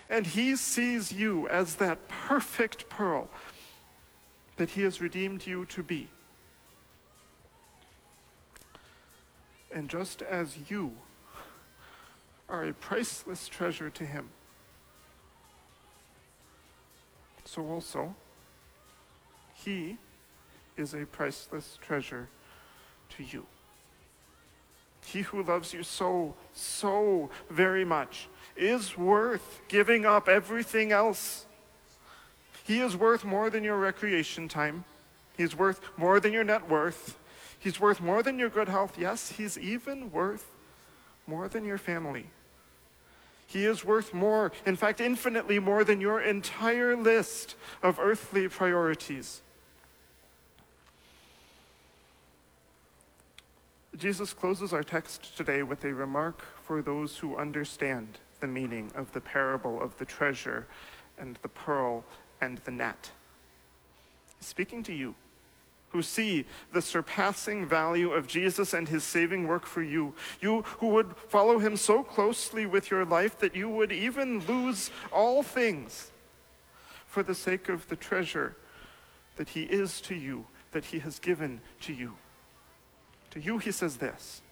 And he sees you as that perfect pearl that he has redeemed you to be. And just as you are a priceless treasure to him, so also he is a priceless treasure to you. He who loves you so, so very much is worth giving up everything else. He is worth more than your recreation time. He's worth more than your net worth. He's worth more than your good health. Yes, he's even worth more than your family. He is worth more, in fact, infinitely more than your entire list of earthly priorities. Jesus closes our text today with a remark for those who understand the meaning of the parable of the treasure and the pearl and the net. He's speaking to you, who see the surpassing value of Jesus and his saving work for you. You who would follow him so closely with your life that you would even lose all things for the sake of the treasure that he is to you, that he has given to you. To you, he says this: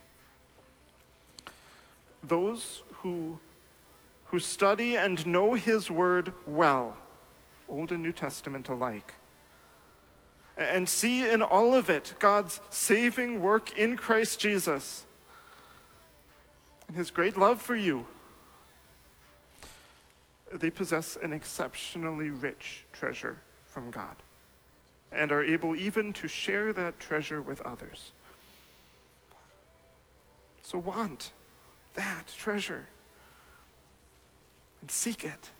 those who study and know his word well, Old and New Testament alike, and see in all of it God's saving work in Christ Jesus and his great love for you, they possess an exceptionally rich treasure from God and are able even to share that treasure with others. So want that treasure and seek it.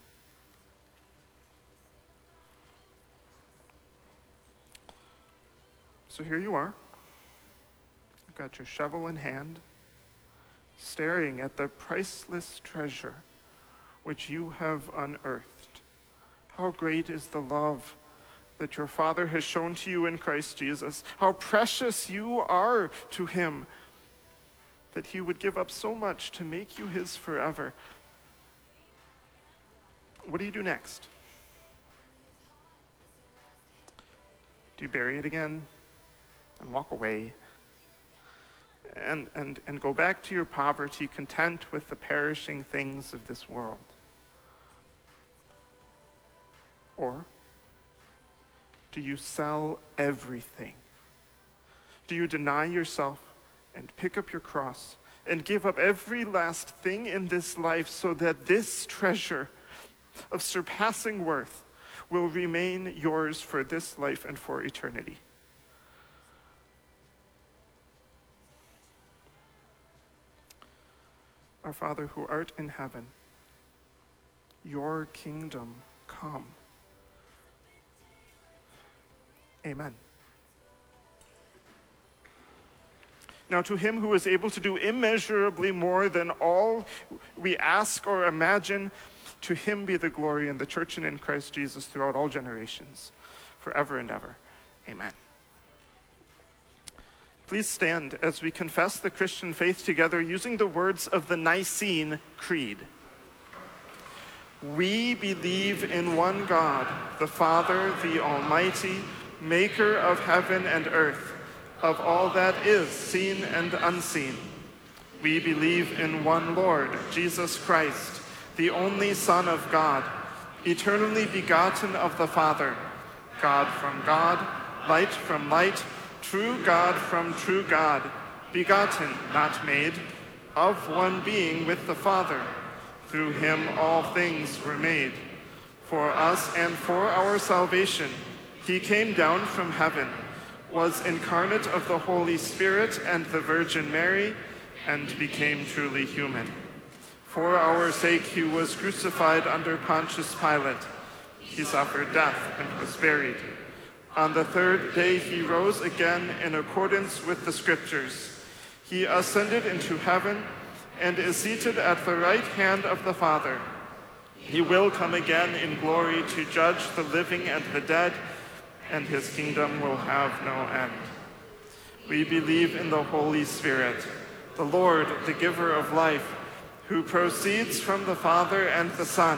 So here you are. You've got your shovel in hand, staring at the priceless treasure which you have unearthed. How great is the love that your Father has shown to you in Christ Jesus. How precious you are to him, that he would give up so much to make you his forever. What do you do next? Do you bury it again and walk away and go back to your poverty, content with the perishing things of this world? Or do you sell everything? Do you deny yourself and pick up your cross and give up every last thing in this life so that this treasure of surpassing worth will remain yours for this life and for eternity? Our Father who art in heaven, your kingdom come. Amen. Now to him who is able to do immeasurably more than all we ask or imagine, to him be the glory in the church and in Christ Jesus throughout all generations, forever and ever. Amen. Please stand as we confess the Christian faith together using the words of the Nicene Creed. We believe in one God, the Father, the Almighty, maker of heaven and earth, of all that is seen and unseen. We believe in one Lord, Jesus Christ, the only Son of God, eternally begotten of the Father, God from God, light from light, true God from true God, begotten, not made, of one being with the Father. Through him all things were made. For us and for our salvation, he came down from heaven, was incarnate of the Holy Spirit and the Virgin Mary, and became truly human. For our sake he was crucified under Pontius Pilate. He suffered death and was buried. On the third day he rose again in accordance with the Scriptures. He ascended into heaven and is seated at the right hand of the Father. He will come again in glory to judge the living and the dead, and his kingdom will have no end. We believe in the Holy Spirit, the Lord, the giver of life, who proceeds from the Father and the Son,